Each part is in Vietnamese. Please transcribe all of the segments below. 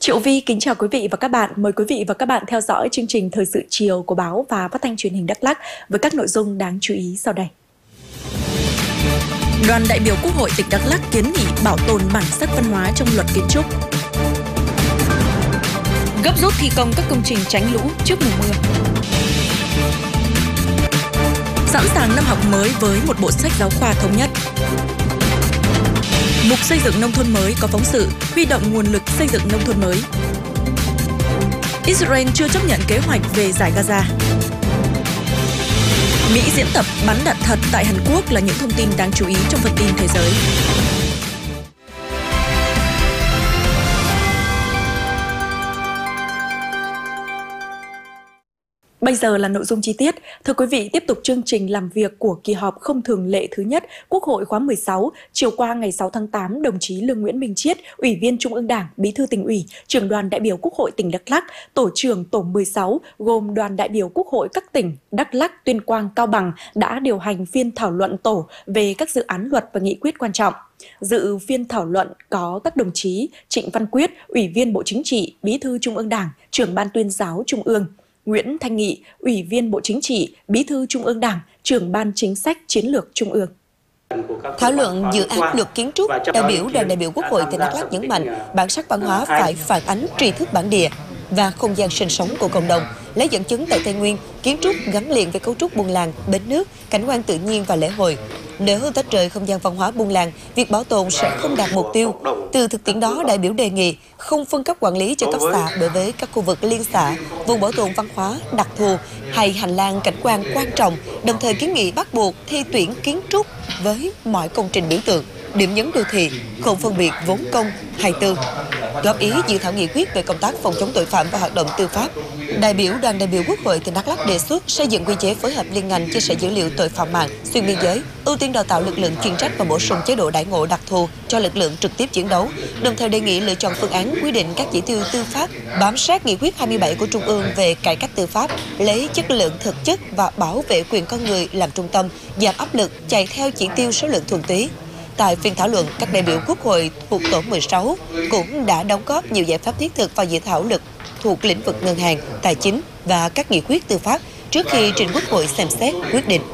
Triệu Vi kính chào quý vị và các bạn. Mời quý vị và các bạn theo dõi chương trình Thời sự chiều của báo và phát thanh truyền hình Đắk Lắk với các nội dung đáng chú ý sau đây. Đoàn đại biểu Quốc hội tỉnh Đắk Lắk kiến nghị bảo tồn bản sắc văn hóa trong luật kiến trúc. Gấp rút thi công các công trình tránh lũ trước mùa mưa. Sẵn sàng năm học mới với một bộ sách giáo khoa thống nhất. Mục xây dựng nông thôn mới có phóng sự huy động nguồn lực xây dựng nông thôn mới. Israel chưa chấp nhận kế hoạch về giải Gaza. Mỹ diễn tập bắn đạn thật tại Hàn Quốc là những thông tin đáng chú ý trong phần tin thế giới. Bây giờ là nội dung chi tiết. Thưa quý vị, tiếp tục chương trình làm việc của kỳ họp không thường lệ thứ nhất Quốc hội khóa 16. Chiều qua ngày 6 tháng 8, đồng chí Lương Nguyễn Minh Chiết, Ủy viên Trung ương Đảng, Bí thư Tỉnh ủy, Trưởng đoàn đại biểu Quốc hội tỉnh Đắk Lắk, Tổ trưởng Tổ 16 gồm đoàn đại biểu Quốc hội các tỉnh Đắk Lắk, Tuyên Quang, Cao Bằng đã điều hành phiên thảo luận tổ về các dự án luật và nghị quyết quan trọng. Dự phiên thảo luận có các đồng chí Trịnh Văn Quyết, Ủy viên Bộ Chính trị, Bí thư Trung ương Đảng, Trưởng ban Tuyên giáo Trung ương; Nguyễn Thanh Nghị, Ủy viên Bộ Chính trị, Bí thư Trung ương Đảng, Trưởng ban Chính sách Chiến lược Trung ương. Thảo luận dự án luật kiến trúc, đại biểu đoàn đại biểu Quốc hội tỉnh Đắk Lắk nhấn mạnh bản sắc văn hóa phải phản ánh tri thức bản địa và không gian sinh sống của cộng đồng, lấy dẫn chứng tại Tây Nguyên, kiến trúc gắn liền với cấu trúc buôn làng, bến nước, cảnh quan tự nhiên và lễ hội. Nếu tách rời không gian văn hóa buôn làng, việc bảo tồn sẽ không đạt mục tiêu. Từ thực tiễn đó, đại biểu đề nghị không phân cấp quản lý cho cấp xã đối với các khu vực liên xã, vùng bảo tồn văn hóa đặc thù hay hành lang cảnh quan quan trọng, đồng thời kiến nghị bắt buộc thi tuyển kiến trúc với mọi công trình biểu tượng, điểm nhấn đô thị, không phân biệt vốn công hay tư. Góp ý dự thảo nghị quyết về công tác phòng chống tội phạm và hoạt động tư pháp, đại biểu đoàn đại biểu Quốc hội tỉnh Đắk Lắk đề xuất xây dựng quy chế phối hợp liên ngành chia sẻ dữ liệu tội phạm mạng xuyên biên giới, ưu tiên đào tạo lực lượng chuyên trách và bổ sung chế độ đãi ngộ đặc thù cho lực lượng trực tiếp chiến đấu. Đồng thời đề nghị lựa chọn phương án quy định các chỉ tiêu tư pháp bám sát nghị quyết 27 của Trung ương về cải cách tư pháp, lấy chất lượng thực chất và bảo vệ quyền con người làm trung tâm, giảm áp lực chạy theo chỉ tiêu số lượng thuần túy. Tại phiên thảo luận, các đại biểu Quốc hội thuộc Tổ 16 cũng đã đóng góp nhiều giải pháp thiết thực vào dự thảo luật thuộc lĩnh vực ngân hàng, tài chính và các nghị quyết tư pháp trước khi trình Quốc hội xem xét quyết định.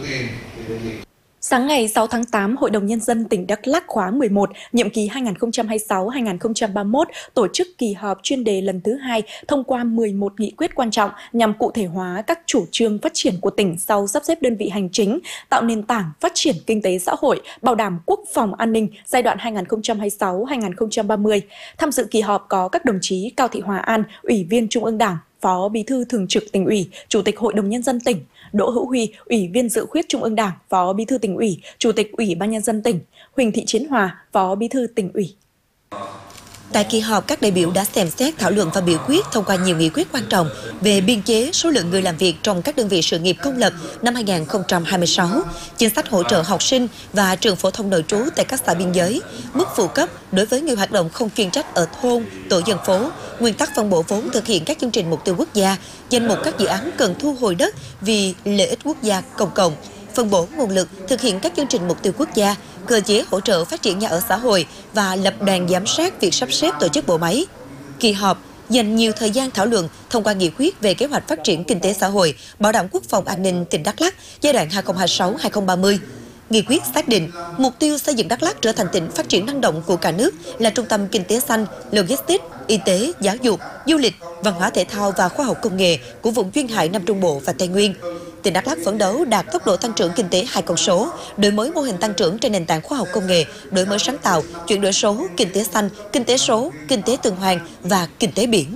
Sáng ngày 6 tháng 8, Hội đồng Nhân dân tỉnh Đắk Lắk khóa 11, nhiệm kỳ 2026-2031 tổ chức kỳ họp chuyên đề lần thứ 2 thông qua 11 nghị quyết quan trọng nhằm cụ thể hóa các chủ trương phát triển của tỉnh sau sắp xếp đơn vị hành chính, tạo nền tảng phát triển kinh tế xã hội, bảo đảm quốc phòng an ninh giai đoạn 2026-2030. Tham dự kỳ họp có các đồng chí Cao Thị Hòa An, Ủy viên Trung ương Đảng, Phó Bí thư Thường trực Tỉnh ủy, Chủ tịch Hội đồng Nhân dân tỉnh; Đỗ Hữu Huy, Ủy viên Dự khuyết Trung ương Đảng, Phó Bí thư Tỉnh ủy, Chủ tịch Ủy ban Nhân dân tỉnh; Huỳnh Thị Chiến Hòa, Phó Bí thư Tỉnh ủy. Tại kỳ họp, các đại biểu đã xem xét, thảo luận và biểu quyết thông qua nhiều nghị quyết quan trọng về biên chế, số lượng người làm việc trong các đơn vị sự nghiệp công lập năm 2026, chính sách hỗ trợ học sinh và trường phổ thông nội trú tại các xã biên giới, mức phụ cấp đối với người hoạt động không chuyên trách ở thôn, tổ dân phố, nguyên tắc phân bổ vốn thực hiện các chương trình mục tiêu quốc gia, danh mục các dự án cần thu hồi đất vì lợi ích quốc gia công cộng, phân bổ nguồn lực thực hiện các chương trình mục tiêu quốc gia, cơ chế hỗ trợ phát triển nhà ở xã hội và lập đoàn giám sát việc sắp xếp tổ chức bộ máy. Kỳ họp dành nhiều thời gian thảo luận thông qua nghị quyết về kế hoạch phát triển kinh tế xã hội, bảo đảm quốc phòng an ninh tỉnh Đắk Lắk giai đoạn 2026-2030. Nghị quyết xác định mục tiêu xây dựng Đắk Lắk trở thành tỉnh phát triển năng động của cả nước, là trung tâm kinh tế xanh, logistics, y tế, giáo dục, du lịch, văn hóa thể thao và khoa học công nghệ của vùng duyên hải Nam Trung Bộ và Tây Nguyên. Tỉnh Đắk Lắk phấn đấu đạt tốc độ tăng trưởng kinh tế 2 con số, đổi mới mô hình tăng trưởng trên nền tảng khoa học công nghệ, đổi mới sáng tạo, chuyển đổi số, kinh tế xanh, kinh tế số, kinh tế tuần hoàn và kinh tế biển.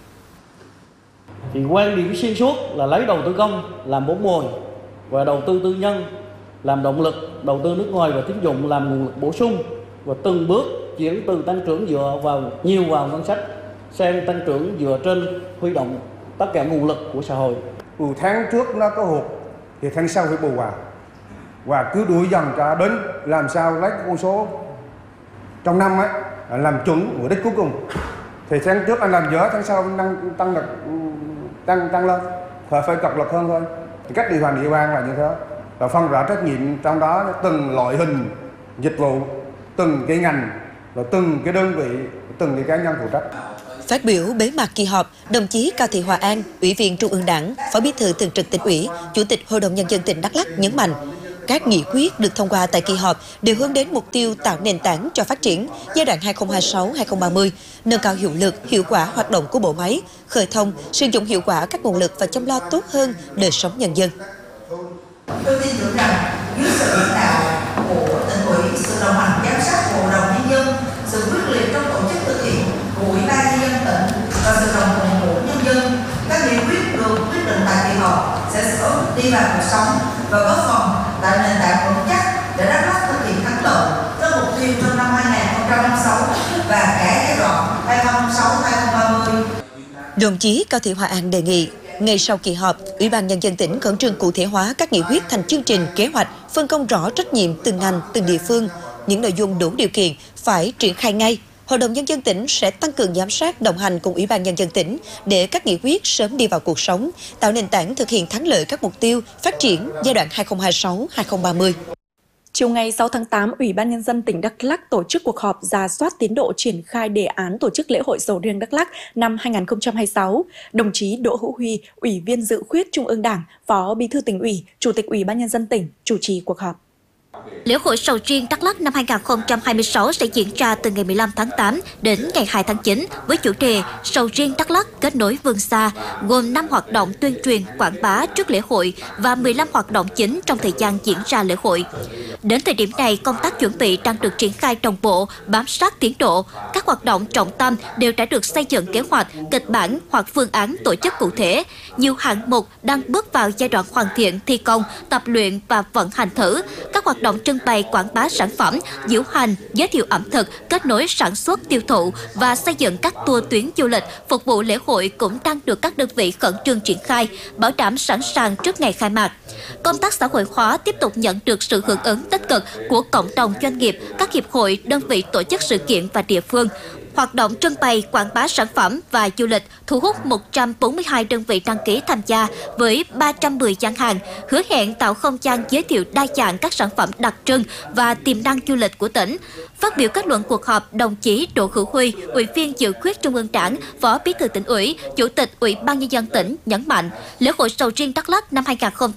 Thì quan điểm xuyên suốt là lấy đầu tư công làm vốn mồi và đầu tư tư nhân làm động lực, đầu tư nước ngoài và tín dụng làm nguồn lực bổ sung, và từng bước chuyển từ tăng trưởng dựa vào nhiều vào ngân sách sang tăng trưởng dựa trên huy động tất cả nguồn lực của xã hội. Tháng trước nó có hụt thì tháng sau phải bù vào, và cứ đuổi dần cho đến làm sao lấy con số trong năm ấy làm chuẩn mục đích cuối cùng. Thì tháng trước anh làm dở, tháng sau tăng lên, phải cập lực hơn thôi. Cách điều hành địa bàn là như thế, và phân rõ trách nhiệm trong đó từng loại hình dịch vụ, từng cái ngành, và từng cái đơn vị, từng cái cá nhân phụ trách. Phát biểu bế mạc kỳ họp, đồng chí Cao Thị Hòa An, Ủy viên Trung ương Đảng, Phó Bí thư Thường trực Tỉnh ủy, Chủ tịch Hội đồng Nhân dân tỉnh Đắk Lắk nhấn mạnh, các nghị quyết được thông qua tại kỳ họp đều hướng đến mục tiêu tạo nền tảng cho phát triển giai đoạn 2026-2030, nâng cao hiệu lực, hiệu quả hoạt động của bộ máy, khơi thông, sử dụng hiệu quả các nguồn lực và chăm lo tốt hơn đời sống nhân dân. Tôi tin tưởng rằng dưới sự lãnh đạo của Tỉnh ủy, sự đồng hành giám sát của Hội đồng Nhân dân, sự quyết liệt trong tổ chức thực hiện của Ủy ban Nhân dân tỉnh và sự đồng thuận của nhân dân, các nghị quyết được quyết định tại kỳ họp sẽ sớm đi vào cuộc sống và góp phần tạo nền tảng vững chắc để Đắk Lắk thực hiện thắng lợi các mục tiêu trong năm 2026 và cả giai đoạn 2026-2030. Đồng chí Cao Thị Hòa An đề nghị, ngay sau kỳ họp, Ủy ban Nhân dân tỉnh khẩn trương cụ thể hóa các nghị quyết thành chương trình, kế hoạch, phân công rõ trách nhiệm từng ngành, từng địa phương. Những nội dung đủ điều kiện phải triển khai ngay. Hội đồng Nhân dân tỉnh sẽ tăng cường giám sát, đồng hành cùng Ủy ban Nhân dân tỉnh để các nghị quyết sớm đi vào cuộc sống, tạo nền tảng thực hiện thắng lợi các mục tiêu phát triển giai đoạn 2026-2030. Chiều ngày 6 tháng 8, Ủy ban Nhân dân tỉnh Đắk Lắk tổ chức cuộc họp rà soát tiến độ triển khai đề án tổ chức lễ hội sầu riêng Đắk Lắk năm 2026. Đồng chí Đỗ Hữu Huy, Ủy viên Dự khuyết Trung ương Đảng, Phó Bí thư Tỉnh ủy, Chủ tịch Ủy ban Nhân dân tỉnh chủ trì cuộc họp. Lễ hội sầu riêng Đắk Lắk năm 2026 sẽ diễn ra từ ngày 15 tháng 8 đến ngày 2 tháng 9 với chủ đề Sầu riêng Đắk Lắk kết nối vươn xa, gồm 5 hoạt động tuyên truyền, quảng bá trước lễ hội và 15 hoạt động chính trong thời gian diễn ra lễ hội. Đến thời điểm này, công tác chuẩn bị đang được triển khai đồng bộ, bám sát tiến độ. Các hoạt động trọng tâm đều đã được xây dựng kế hoạch, kịch bản hoặc phương án tổ chức cụ thể. Nhiều hạng mục đang bước vào giai đoạn hoàn thiện, thi công, tập luyện và vận hành thử. Các hoạt động trưng bày quảng bá sản phẩm, diễu hành, giới thiệu ẩm thực, kết nối sản xuất tiêu thụ và xây dựng các tour tuyến du lịch phục vụ lễ hội cũng đang được các đơn vị khẩn trương triển khai, bảo đảm sẵn sàng trước ngày khai mạc. Công tác xã hội hóa tiếp tục nhận được sự hưởng ứng tích cực của cộng đồng doanh nghiệp, các hiệp hội, đơn vị tổ chức sự kiện và địa phương. Hoạt động trưng bày, quảng bá sản phẩm và du lịch thu hút 142 đơn vị đăng ký tham gia với 310 gian hàng, hứa hẹn tạo không gian giới thiệu đa dạng các sản phẩm đặc trưng và tiềm năng du lịch của tỉnh. Phát biểu kết luận cuộc họp, đồng chí Đỗ Hữu Huy, Ủy viên Dự khuyết Trung ương Đảng, Phó Bí thư Tỉnh ủy, Chủ tịch Ủy ban Nhân dân tỉnh nhấn mạnh, lễ hội sầu riêng Đắk Lắk năm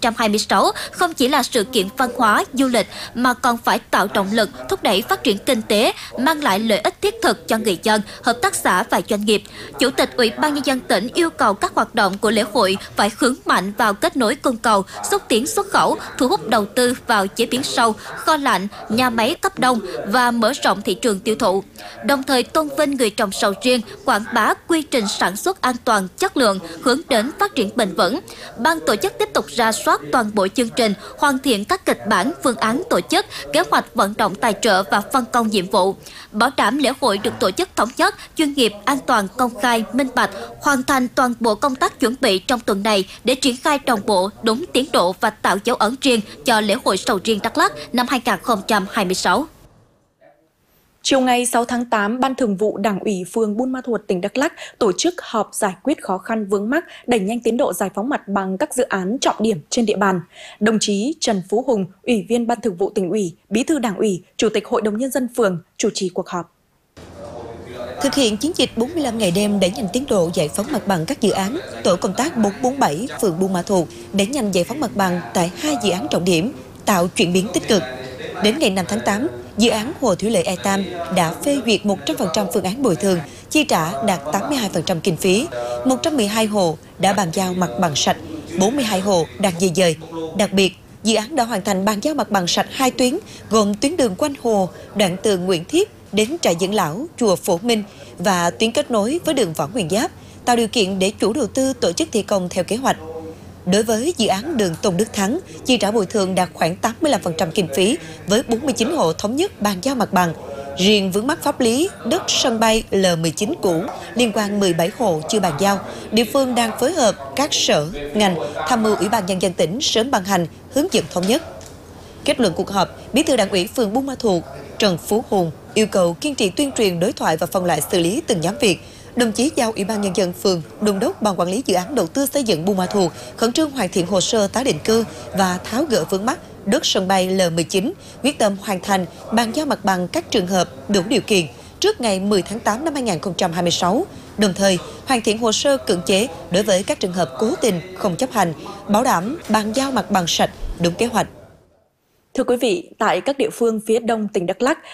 2026 không chỉ là sự kiện văn hóa, du lịch mà còn phải tạo động lực, thúc đẩy phát triển kinh tế, mang lại lợi ích thiết thực cho người dân, hợp tác xã và doanh nghiệp. Chủ tịch Ủy ban Nhân dân tỉnh yêu cầu các hoạt động của lễ hội phải hướng mạnh vào kết nối cung cầu, xúc tiến xuất khẩu, thu hút đầu tư vào chế biến sâu, kho lạnh, nhà máy cấp đông và mở rộng thị trường tiêu thụ. Đồng thời tôn vinh người trồng sầu riêng, quảng bá quy trình sản xuất an toàn, chất lượng, hướng đến phát triển bền vững. Ban tổ chức tiếp tục rà soát toàn bộ chương trình, hoàn thiện các kịch bản, phương án tổ chức, kế hoạch vận động tài trợ và phân công nhiệm vụ, bảo đảm lễ hội được tổ chức thống nhất, chuyên nghiệp, an toàn, công khai, minh bạch, hoàn thành toàn bộ công tác chuẩn bị trong tuần này để triển khai đồng bộ, đúng tiến độ và tạo dấu ấn riêng cho lễ hội sầu riêng Đắk Lắk năm 2026. Chiều ngày 6 tháng 8, Ban Thường vụ Đảng ủy phường Buôn Ma Thuột, tỉnh Đắk Lắk tổ chức họp giải quyết khó khăn vướng mắc, đẩy nhanh tiến độ giải phóng mặt bằng các dự án trọng điểm trên địa bàn. Đồng chí Trần Phú Hùng, Ủy viên Ban Thường vụ Tỉnh ủy, Bí thư Đảng ủy, Chủ tịch Hội đồng Nhân dân phường chủ trì cuộc họp. Thực hiện chiến dịch 45 ngày đêm đẩy nhanh tiến độ giải phóng mặt bằng các dự án, tổ công tác 447 phường Buôn Ma Thuột đẩy nhanh giải phóng mặt bằng tại 2 dự án trọng điểm, tạo chuyển biến tích cực. Đến ngày 5 tháng 8, dự án Hồ Thủy Lợi E Tam đã phê duyệt 100% phương án bồi thường, chi trả đạt 82% kinh phí, 112 hộ đã bàn giao mặt bằng sạch, 42 hộ đang di dời. Đặc biệt, dự án đã hoàn thành bàn giao mặt bằng sạch 2 tuyến, gồm tuyến đường quanh hồ, đoạn từ Nguyễn Thiếp đến trại dưỡng lão chùa Phổ Minh và tuyến kết nối với đường Võ Nguyên Giáp, tạo điều kiện để chủ đầu tư tổ chức thi công theo kế hoạch. Đối với dự án đường Tôn Đức Thắng, chi trả bồi thường đạt khoảng 85% kinh phí với 49 hộ thống nhất bàn giao mặt bằng. Riêng vướng mắc pháp lý đất sân bay L19 cũ liên quan 17 hộ chưa bàn giao, địa phương đang phối hợp các sở, ngành tham mưu Ủy ban Nhân dân tỉnh sớm ban hành hướng dẫn thống nhất. Kết luận cuộc họp, Bí thư Đảng ủy phường Buôn Ma Thuột Trần Phú Hùng yêu cầu kiên trì tuyên truyền, đối thoại và phân loại xử lý từng nhóm việc. Đồng chí giao Ủy ban Nhân dân phường, đôn đốc Ban quản lý dự án đầu tư xây dựng Buôn Ma Thuột khẩn trương hoàn thiện hồ sơ tái định cư và tháo gỡ vướng mắc đất sân bay L19, quyết tâm hoàn thành bàn giao mặt bằng các trường hợp đủ điều kiện trước ngày 10 tháng 8 năm 2026, đồng thời hoàn thiện hồ sơ cưỡng chế đối với các trường hợp cố tình không chấp hành, bảo đảm bàn giao mặt bằng sạch, đúng kế hoạch. Thưa quý vị, tại các địa phương phía đông tỉnh Đắk Lắk,